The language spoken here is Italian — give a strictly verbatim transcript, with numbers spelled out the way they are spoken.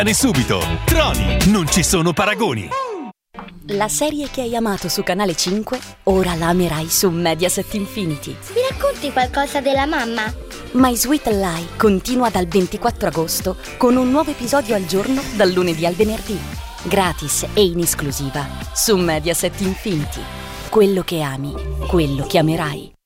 subito. Troni, non ci sono paragoni. La serie che hai amato su Canale cinque, ora la amerai su Mediaset Infinity. Mi racconti qualcosa della mamma? My Sweet Lie continua dal ventiquattro agosto con un nuovo episodio al giorno dal lunedì al venerdì. Gratis e in esclusiva su Mediaset Infinity. Quello che ami, quello che amerai.